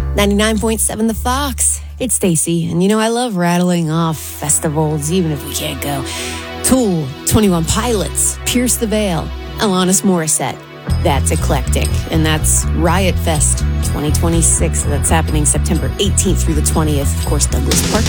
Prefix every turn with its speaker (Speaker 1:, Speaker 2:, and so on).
Speaker 1: 99.7 The Fox. It's Stacy, and I love rattling off festivals, even if we can't go. Tool, 21 Pilots, Pierce the Veil, Alanis Morissette. That's eclectic, and that's Riot Fest 2026. That's happening September 18th through the 20th. Of course, Douglas Park